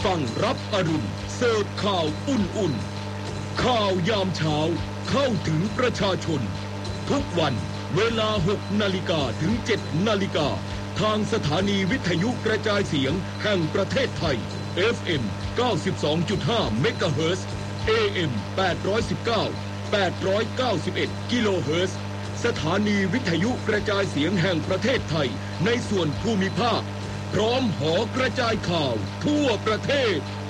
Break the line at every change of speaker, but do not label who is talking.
ฟังรับอรุณเสิร์ฟข่าวอุ่นๆข่าวยามเช้าเข้าถึงประชาชนทุกวันเวลา 6 นาฬิกาถึง 7 นาฬิกาทางสถานีวิทยุกระจายเสียงแห่งประเทศไทย FM 92.5 เมกะเฮิรตซ์ AM 819 891 กิโลเฮิรตซ์ สถานีวิทยุกระจายเสียงแห่งประเทศไทยในส่วนภูมิภาคพร้อมหอกระจายข่าวทั่วประเทศ